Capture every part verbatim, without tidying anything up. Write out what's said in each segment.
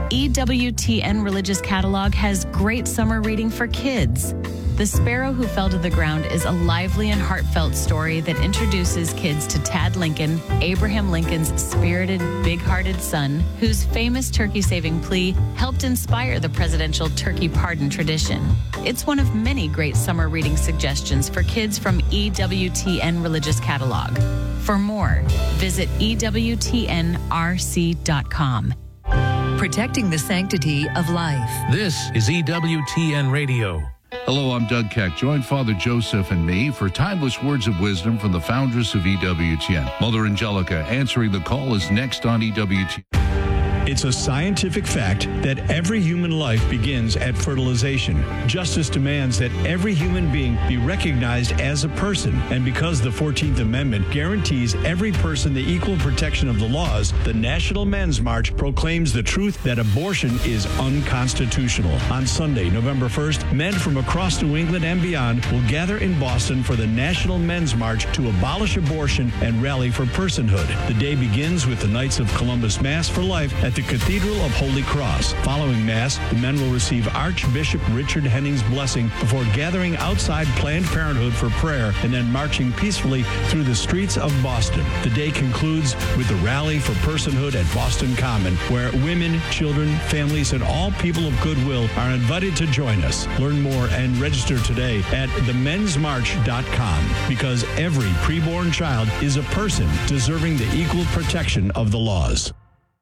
E W T N Religious Catalog has great summer reading for kids. The Sparrow Who Fell to the Ground is a lively and heartfelt story that introduces kids to Tad Lincoln, Abraham Lincoln's spirited, big-hearted son, whose famous turkey-saving plea helped inspire the presidential turkey pardon tradition. It's one of many great summer reading suggestions for kids from E W T N Religious Catalog. For more, visit E W T N R C dot com. Protecting the sanctity of life. This is E W T N Radio. Hello, I'm Doug Keck. Join Father Joseph and me for timeless words of wisdom from the foundress of E W T N. Mother Angelica answering the call is next on E W T N. It's a scientific fact that every human life begins at fertilization. Justice demands that every human being be recognized as a person. And because the fourteenth Amendment guarantees every person the equal protection of the laws, the National Men's March proclaims the truth that abortion is unconstitutional. On Sunday, November first, men from across New England and beyond will gather in Boston for the National Men's March to abolish abortion and rally for personhood. The day begins with the Knights of Columbus Mass for Life at the Cathedral of Holy Cross. Following Mass, the men will receive Archbishop Richard Henning's blessing before gathering outside Planned Parenthood for prayer and then marching peacefully through the streets of Boston. The day concludes with the Rally for Personhood at Boston Common, where women, children, families, and all people of goodwill are invited to join us. Learn more and register today at the mens march dot com, because every preborn child is a person deserving the equal protection of the laws.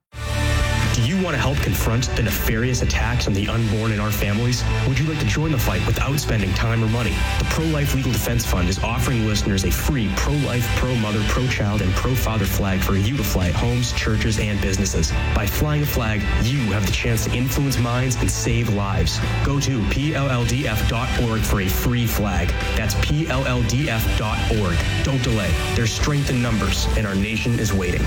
Do you want to help confront the nefarious attacks on the unborn in our families? Would you like to join the fight without spending time or money? The Pro-Life Legal Defense Fund is offering listeners a free pro-life, pro-mother, pro-child, and pro-father flag for you to fly at homes, churches, and businesses. By flying a flag, you have the chance to influence minds and save lives. Go to P L L D F dot org for a free flag. That's P L L D F dot org. Don't delay. There's strength in numbers, and our nation is waiting.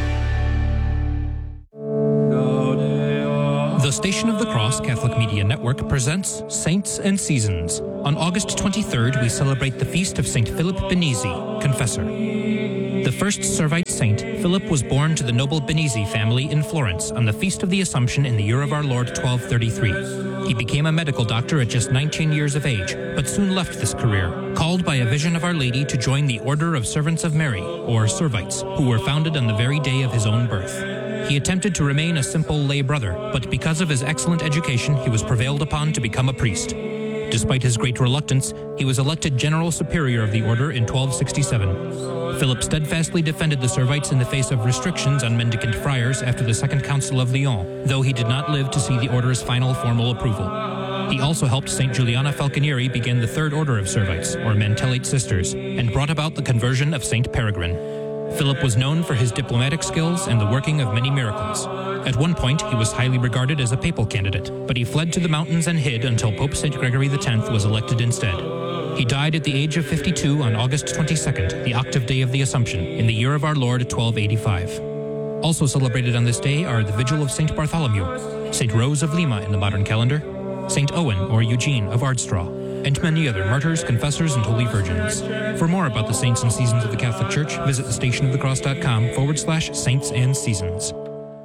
The Station of the Cross Catholic Media Network presents Saints and Seasons. On August twenty-third, we celebrate the feast of Saint Philip Benizi, Confessor. The first Servite saint, Philip was born to the noble Benizi family in Florence on the Feast of the Assumption in the year of our Lord twelve thirty-three. He became a medical doctor at just nineteen years of age, but soon left this career, called by a vision of Our Lady to join the Order of Servants of Mary, or Servites, who were founded on the very day of his own birth. He attempted to remain a simple lay brother, but because of his excellent education, he was prevailed upon to become a priest. Despite his great reluctance, he was elected General Superior of the Order in twelve sixty-seven. Philip steadfastly defended the Servites in the face of restrictions on mendicant friars after the Second Council of Lyon, though he did not live to see the Order's final formal approval. He also helped Saint Juliana Falconieri begin the Third Order of Servites, or Mentellate Sisters, and brought about the conversion of Saint Peregrine. Philip was known for his diplomatic skills and the working of many miracles. At one point, he was highly regarded as a papal candidate, but he fled to the mountains and hid until Pope Saint Gregory the tenth was elected instead. He died at the age of fifty-two on August twenty-second, the octave day of the Assumption, in the year of our Lord twelve eighty-five. Also celebrated on this day are the Vigil of Saint Bartholomew, Saint Rose of Lima in the modern calendar, Saint Owen or Eugene of Ardstraw, and many other martyrs, confessors, and holy virgins. For more about the saints and seasons of the Catholic Church, visit thestationofthecross.com forward slash saints and seasons.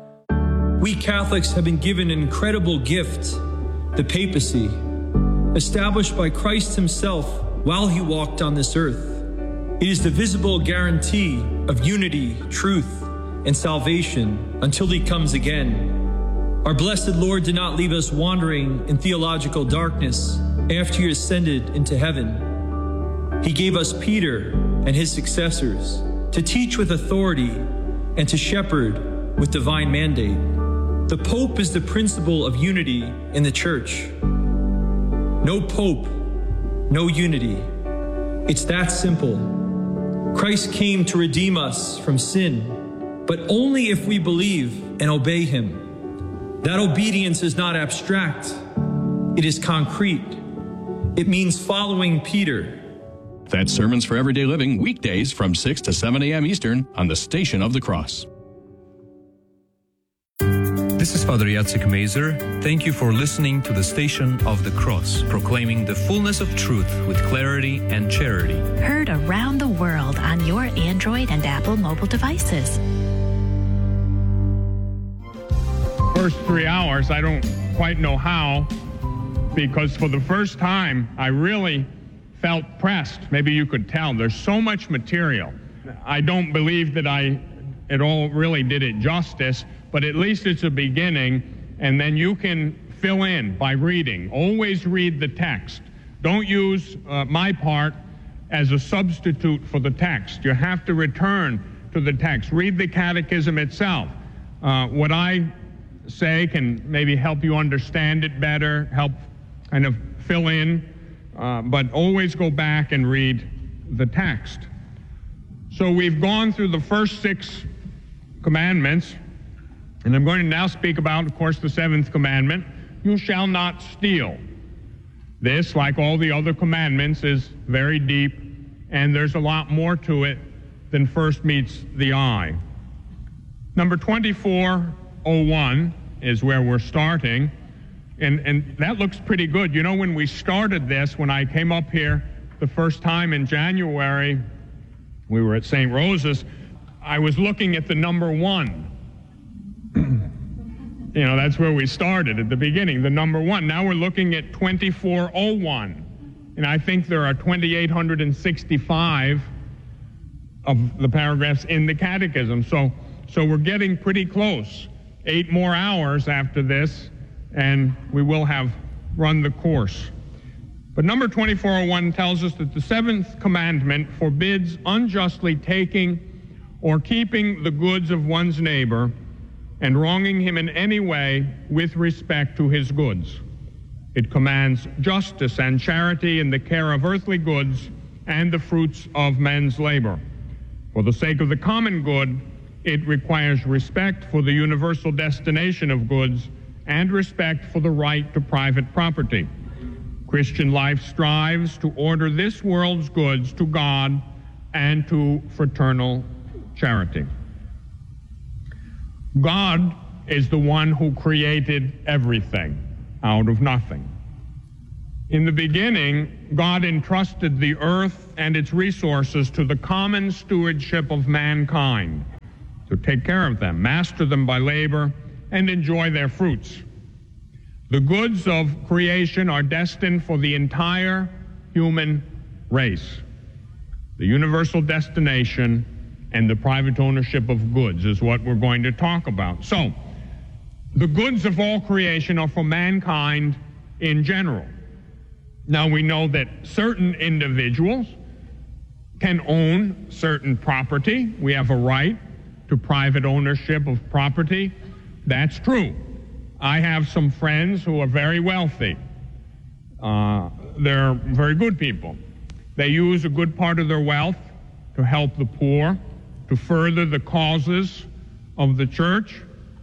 We Catholics have been given an incredible gift, the papacy, established by Christ himself while he walked on this earth. It is the visible guarantee of unity, truth, and salvation until he comes again. Our blessed Lord did not leave us wandering in theological darkness after he ascended into heaven. He gave us Peter and his successors to teach with authority and to shepherd with divine mandate. The Pope is the principle of unity in the Church. No Pope, no unity. It's that simple. Christ came to redeem us from sin, but only if we believe and obey him. That obedience is not abstract, it is concrete. It means following Peter. That's Sermons for Everyday Living, weekdays from six to seven a.m. Eastern on the Station of the Cross. This is Father Jacek Mazer. Thank you for listening to the Station of the Cross, proclaiming the fullness of truth with clarity and charity. Heard around the world on your Android and Apple mobile devices. first three hours. I don't quite know how, because for the first time, I really felt pressed. Maybe you could tell. There's so much material. I don't believe that I at all really did it justice, but at least it's a beginning, and then you can fill in by reading. Always read the text. Don't use uh, my part as a substitute for the text. You have to return to the text. Read the catechism itself. Uh, what I say can maybe help you understand it better, help kind of fill in, uh, but always go back and read the text. So we've gone through the first six commandments, and I'm going to now speak about, of course, the seventh commandment: you shall not steal. This, like all the other commandments, is very deep, and there's a lot more to it than first meets the eye. Number twenty-four oh one is where we're starting, and, and that looks pretty good. You know, when we started this, when I came up here the first time in January, we were at Saint Rose's, I was looking at the number one. You know, that's where we started at the beginning, the number one. Now we're looking at twenty-four oh one, and I think there are two thousand eight hundred sixty-five of the paragraphs in the catechism. So, so we're getting pretty close. Eight more hours after this, and we will have run the course. But number twenty-four oh one tells us that the seventh commandment forbids unjustly taking or keeping the goods of one's neighbor and wronging him in any way with respect to his goods. It commands justice and charity in the care of earthly goods and the fruits of men's labor. For the sake of the common good, it requires respect for the universal destination of goods and respect for the right to private property. Christian life strives to order this world's goods to God and to fraternal charity. God is the one who created everything out of nothing. In the beginning, God entrusted the earth and its resources to the common stewardship of mankind, to take care of them, master them by labor, and enjoy their fruits. The goods of creation are destined for the entire human race. The universal destination and the private ownership of goods is what we're going to talk about. So, the goods of all creation are for mankind in general. Now, we know that certain individuals can own certain property. We have a right to private ownership of property. That's true. I have some friends who are very wealthy. Uh, they're very good people. They use a good part of their wealth to help the poor, to further the causes of the church.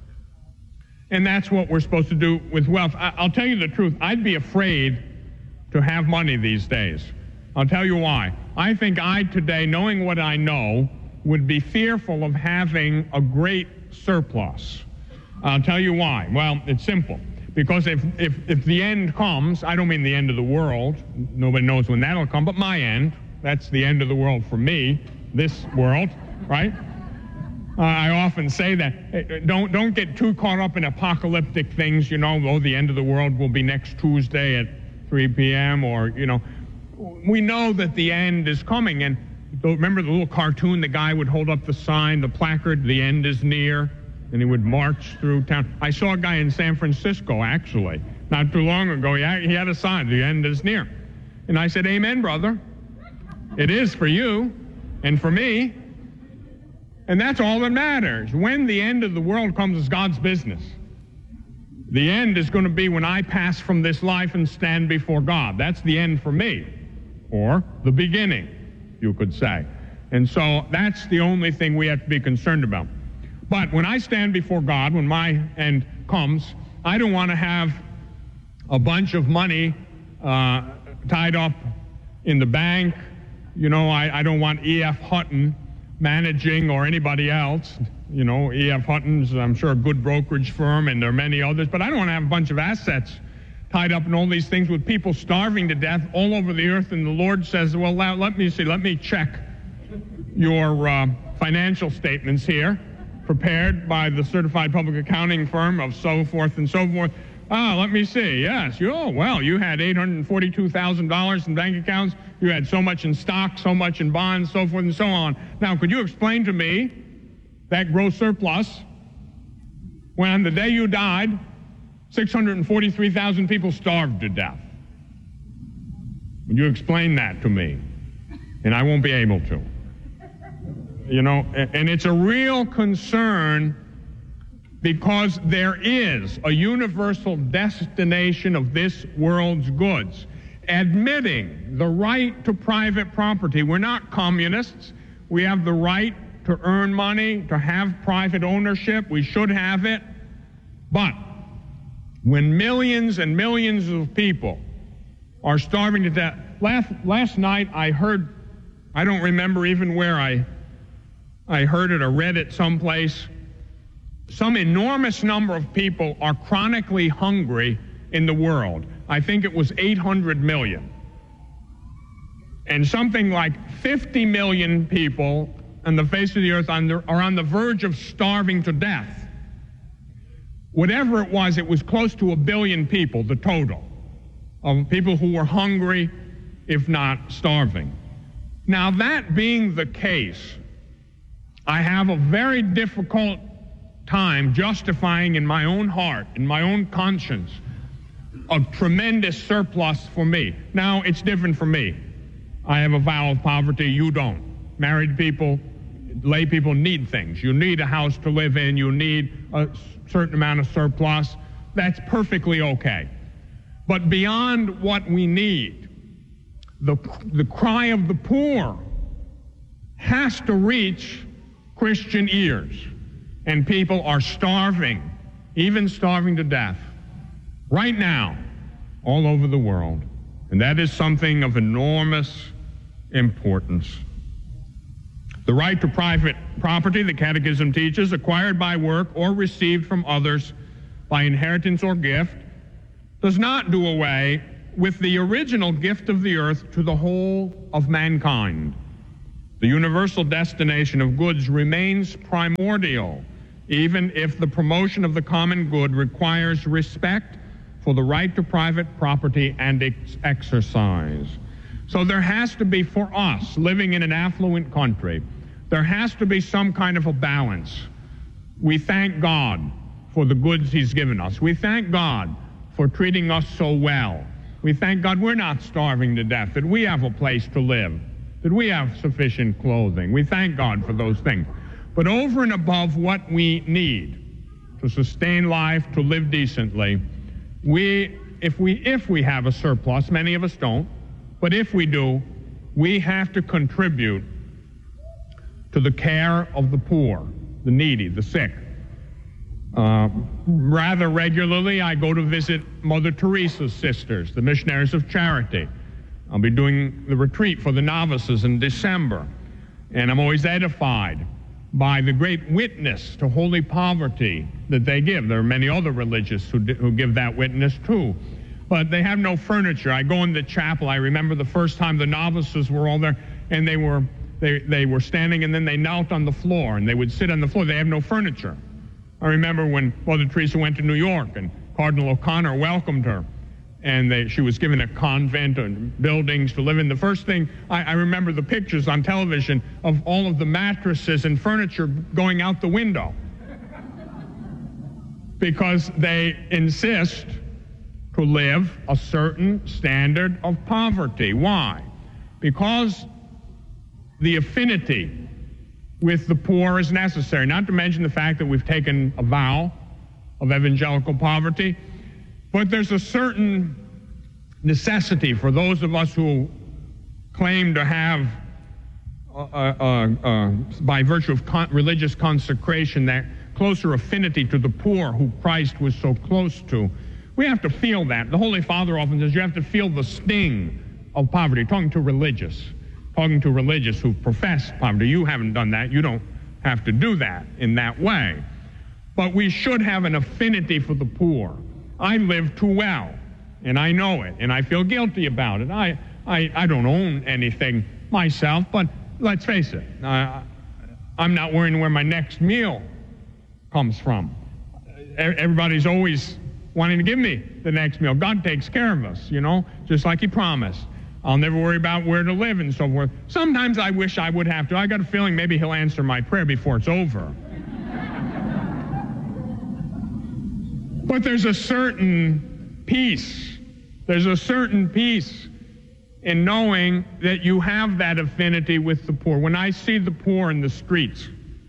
And that's what we're supposed to do with wealth. I- I'll tell you the truth. I'd be afraid to have money these days. I'll tell you why. I think I today, knowing what I know, would be fearful of having a great surplus. I'll tell you why. Well, it's simple. Because if, if, if the end comes, I don't mean the end of the world. Nobody knows when that'll come, but my end. That's the end of the world for me, this world, right? Uh, I often say that. Don't, don't get too caught up in apocalyptic things, you know, oh, the end of the world will be next Tuesday at three p.m. or, you know. We know that the end is coming, and remember the little cartoon, the guy would hold up the sign, the placard, the end is near, and he would march through town. I saw a guy in San Francisco, actually, not too long ago. He had, he had a sign, the end is near. And I said, amen, brother. It is for you and for me. And that's all that matters. When the end of the world comes, is God's business. The end is going to be when I pass from this life and stand before God. That's the end for me. Or the beginning, you could say. And so that's the only thing we have to be concerned about. But when I stand before God, when my end comes, I don't want to have a bunch of money uh, tied up in the bank. You know, I, I don't want E F. Hutton managing, or anybody else. You know, E F. Hutton's, I'm sure, a good brokerage firm, and there are many others. But I don't want to have a bunch of assets tied up in all these things with people starving to death all over the earth. And the Lord says, well, let me see, let me check your uh, financial statements here. prepared by the certified public accounting firm of so forth and so forth. Ah, let me see. Yes, you, oh, well, you had eight hundred forty-two thousand dollars in bank accounts. You had so much in stock, so much in bonds, so forth and so on. Now, could you explain to me that gross surplus when on the day you died, six hundred forty-three thousand people starved to death? Would you explain that to me? And I won't be able to. You know, and it's a real concern because there is a universal destination of this world's goods, admitting the right to private property. We're not communists. We have the right to earn money, to have private ownership. We should have it. But when millions and millions of people are starving to death, last, last night I heard, I don't remember even where I, I heard it or read it someplace, some enormous number of people are chronically hungry in the world. I think it was eight hundred million. And something like fifty million people on the face of the earth on the, are on the verge of starving to death. Whatever it was, it was close to a billion people, the total, of people who were hungry, if not starving. Now, that being the case, I have a very difficult time justifying in my own heart, in my own conscience, a tremendous surplus for me. Now, it's different for me. I have a vow of poverty. You don't. Married people, lay people need things. You need a house to live in. You need a certain amount of surplus. That's perfectly okay. But beyond what we need, the, the cry of the poor has to reach Christian ears. And people are starving, even starving to death, right now, all over the world. And that is something of enormous importance. The right to private property, the Catechism teaches, acquired by work or received from others by inheritance or gift, does not do away with the original gift of the earth to the whole of mankind. The universal destination of goods remains primordial, even if the promotion of the common good requires respect for the right to private property and its exercise. So there has to be, for us, living in an affluent country, there has to be some kind of a balance. We thank God for the goods He's given us. We thank God for treating us so well. We thank God we're not starving to death, that we have a place to live, that we have sufficient clothing. We thank God for those things. But over and above what we need to sustain life, to live decently, we, if we, if we have a surplus, many of us don't, but if we do, we have to contribute to the care of the poor, the needy, the sick. Uh, rather regularly, I go to visit Mother Teresa's sisters, the Missionaries of Charity. I'll be doing the retreat for the novices in December, and I'm always edified by the great witness to holy poverty that they give. There are many other religious who, who give that witness too. But they have no furniture. I go in the chapel. I remember the first time the novices were all there, and they were they, they were standing, and then they knelt on the floor, and they would sit on the floor. They have no furniture. I remember when Mother Teresa went to New York, and Cardinal O'Connor welcomed her, and they, she was given a convent and buildings to live in. The first thing, I, I remember the pictures on television of all of the mattresses and furniture going out the window because they insist to live a certain standard of poverty. Why? Because the affinity with the poor is necessary, not to mention the fact that we've taken a vow of evangelical poverty. But there's a certain necessity for those of us who claim to have, uh, uh, uh, by virtue of con- religious consecration, that closer affinity to the poor who Christ was so close to. We have to feel that. The Holy Father often says you have to feel the sting of poverty, talking to religious, talking to religious who profess poverty. You haven't done that. You don't have to do that in that way. But we should have an affinity for the poor. I live too well, and I know it, and I feel guilty about it. I, I, I don't own anything myself, but let's face it, I, I'm not worrying where my next meal comes from. Everybody's always wanting to give me the next meal. God takes care of us, you know, just like he promised. I'll never worry about where to live and so forth. Sometimes I wish I would have to. I got a feeling maybe he'll answer my prayer before it's over. But there's a certain peace. There's a certain peace in knowing that you have that affinity with the poor. When I see the poor in the streets,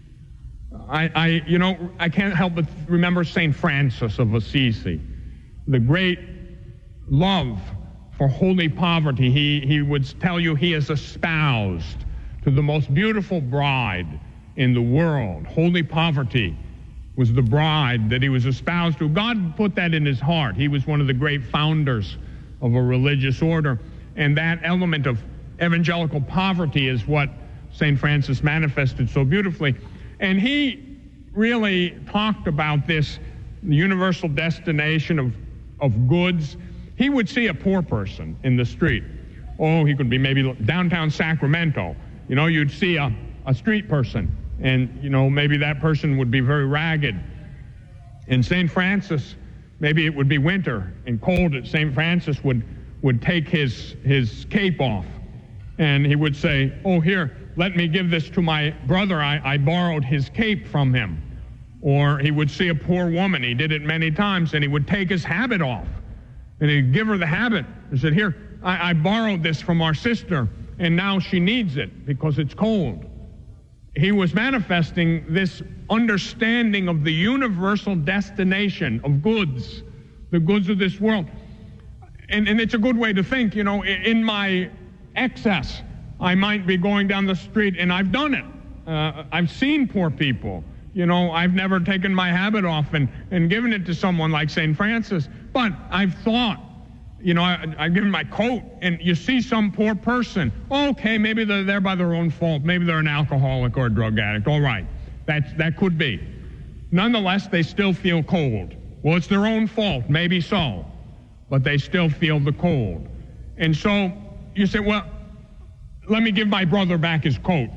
I, I you know, I can't help but remember Saint Francis of Assisi, the great love for holy poverty. He, he would tell you he is espoused to the most beautiful bride in the world. Holy poverty was the bride that he was espoused to. God put that in his heart. He was one of the great founders of a religious order. And that element of evangelical poverty is what Saint Francis manifested so beautifully. And he really talked about this universal destination of, of goods. He would see a poor person in the street. Oh, he could be maybe downtown Sacramento. You know, you'd see a, a street person, and, you know, maybe that person would be very ragged. In Saint Francis, maybe it would be winter and cold. Saint Francis would, would take his, his cape off, and he would say, oh, here, let me give this to my brother. I, I borrowed his cape from him. Or he would see a poor woman. He did it many times, and he would take his habit off. And he'd give her the habit. He said, here, I, I borrowed this from our sister, and now she needs it because it's cold. He was manifesting this understanding of the universal destination of goods, the goods of this world. And, and it's a good way to think, you know, in, in my excess, I might be going down the street, and I've done it. Uh, I've seen poor people. You know, I've never taken my habit off and, and given it to someone like Saint Francis. But I've thought, you know, I, I've given my coat, and you see some poor person. Okay, maybe they're there by their own fault. Maybe they're an alcoholic or a drug addict. All right, that's, that could be. Nonetheless, they still feel cold. Well, it's their own fault, maybe so. But they still feel the cold. And so you say, well, let me give my brother back his coat.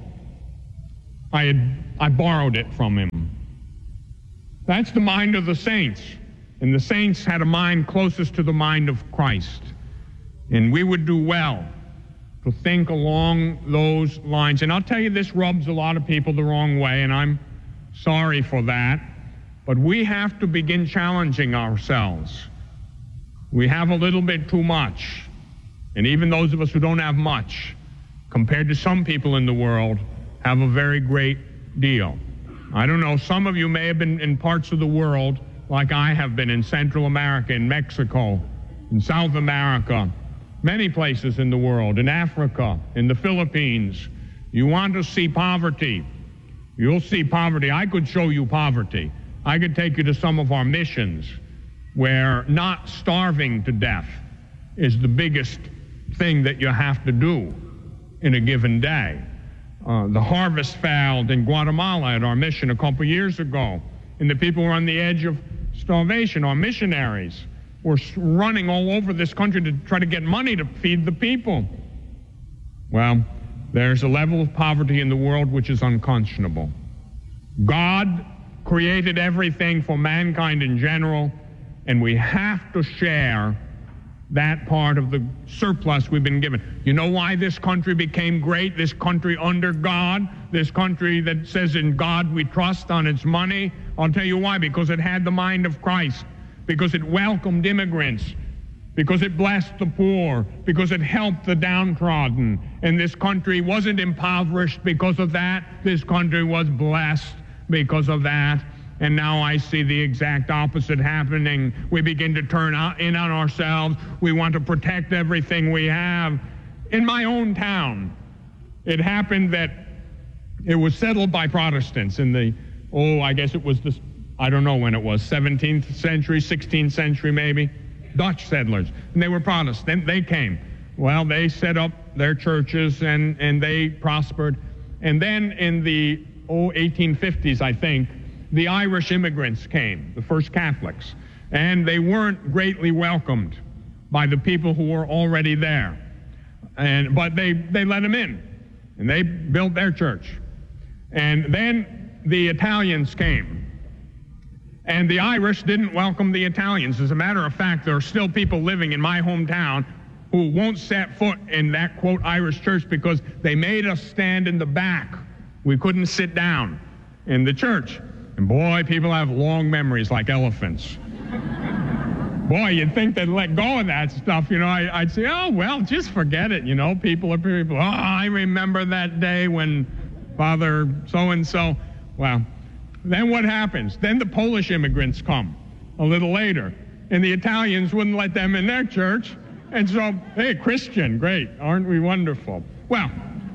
I had I borrowed it from him. That's the mind of the saints. And the saints had a mind closest to the mind of Christ. And we would do well to think along those lines. And I'll tell you, this rubs a lot of people the wrong way, and I'm sorry for that. But we have to begin challenging ourselves. We have a little bit too much. And even those of us who don't have much, compared to some people in the world, have a very great deal. I don't know, some of you may have been in parts of the world like I have been in Central America, in Mexico, in South America, many places in the world, in Africa, in the Philippines. You want to see poverty, you'll see poverty. I could show you poverty. I could take you to some of our missions where not starving to death is the biggest thing that you have to do in a given day. Uh, the harvest failed in Guatemala at our mission a couple years ago, and the people were on the edge of starvation. Our missionaries were running all over this country to try to get money to feed the people. Well, there's a level of poverty in the world which is unconscionable. God created everything for mankind in general, and we have to share that part of the surplus we've been given. You know why this country became great? This country under God, this country that says in God we trust on its money. I'll tell you why. Because it had the mind of Christ, because it welcomed immigrants, because it blessed the poor, because it helped the downtrodden. And this country wasn't impoverished because of that. This country was blessed because of that. And now I see the exact opposite happening. We begin to turn in on ourselves. We want to protect everything we have. In my own town, it happened that it was settled by Protestants in the, oh, I guess it was the, I don't know when it was, seventeenth century, sixteenth century maybe, Dutch settlers. And they were Protestant. They came. Well, they set up their churches and, and they prospered. And then in the, oh, eighteen fifties, I think, the Irish immigrants came, the first Catholics, and they weren't greatly welcomed by the people who were already there. And but they, they let them in, and they built their church. And then the Italians came, And the Irish didn't welcome the Italians. As a matter of fact, there are still people living in my hometown who won't set foot in that, quote, Irish church because they made us stand in the back. We couldn't sit down in the church. And boy, people have long memories like elephants. Boy, you'd think they'd let go of that stuff. You know, I, I'd say, oh, well, just forget it. You know, people are people. Oh, I remember that day when Father so-and-so. Well, then what happens? Then the Polish immigrants come a little later, and the Italians wouldn't let them in their church. And so, hey, Christian, great. Aren't we wonderful? Well,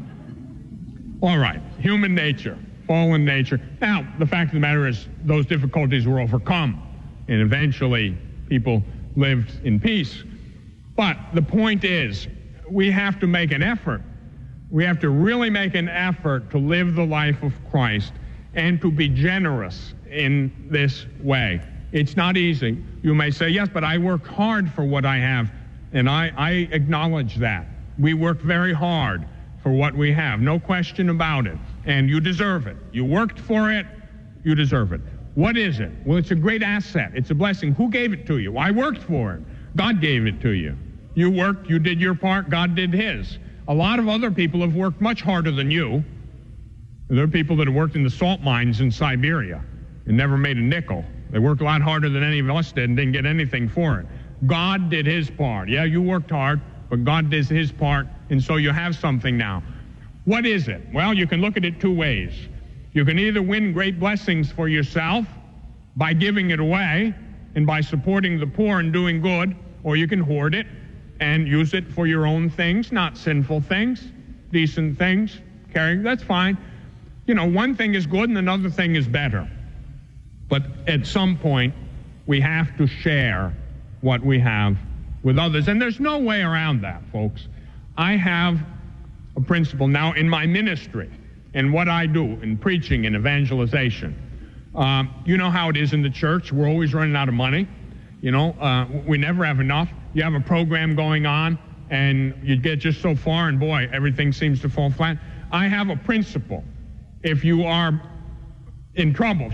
all right, human nature, fallen nature. Now, the fact of the matter is those difficulties were overcome, and eventually people lived in peace. But the point is, we have to make an effort. We have to really make an effort to live the life of Christ and to be generous in this way. It's not easy. You may say, yes, but I work hard for what I have, and I, I acknowledge that. We work very hard for what we have, no question about it, and you deserve it. You worked for it, you deserve it. What is it? Well, it's a great asset. It's a blessing. Who gave it to you? I worked for it. God gave it to you. You worked, you did your part, God did his. A lot of other people have worked much harder than you. There are people that have worked in the salt mines in Siberia and never made a nickel. They worked a lot harder than any of us did and didn't get anything for it. God did his part. Yeah, you worked hard, but God did his part, and so you have something now. What is it? Well, you can look at it two ways. You can either win great blessings for yourself by giving it away and by supporting the poor and doing good, or you can hoard it and use it for your own things, not sinful things, decent things, caring, that's fine. You know, one thing is good and another thing is better. But at some point, we have to share what we have with others. And there's no way around that, folks. I have a principle now in my ministry and what I do in preaching and evangelization. Um, you know how it is in the church. We're always running out of money. You know, uh, we never have enough. You have a program going on, and you get just so far, and boy, everything seems to fall flat. I have a principle. If you are in trouble,